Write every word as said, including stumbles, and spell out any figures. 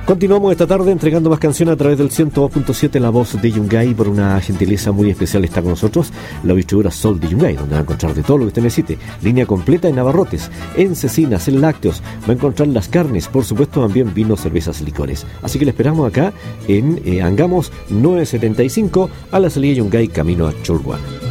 Continuamos esta tarde entregando más canciones a través del ciento dos punto siete, La Voz de Yungay. Por una gentileza muy especial está con nosotros la distribuidora Sol de Yungay, donde va a encontrar de todo lo que usted necesite. Línea completa en abarrotes, en cecinas, en lácteos. Va a encontrar las carnes, por supuesto también vinos, cervezas, licores. Así que le esperamos acá en eh, Angamos novecientos setenta y cinco, a la salida de Yungay, camino a Cholguán.